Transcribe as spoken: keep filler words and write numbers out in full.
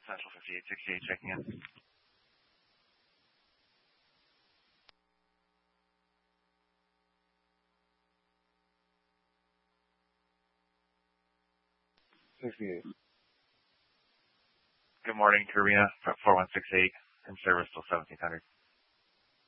Central fifty-eight sixty-eight checking in. sixty-eight. Good morning, Karina, four one six eight, in service till seventeen hundred.